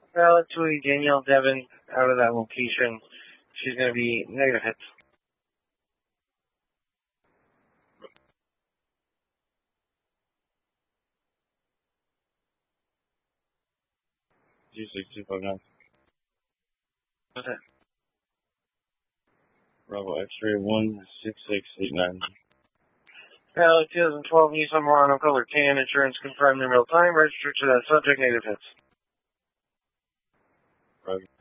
Valid to Danielle Devon out of that location. She's going to be negative hits. G6259. What's that? Bravo X-ray 16689. Valid 2012 Nissan Murano color tan. Insurance confirmed in real time. Registered to that subject. Negative hits. Roger.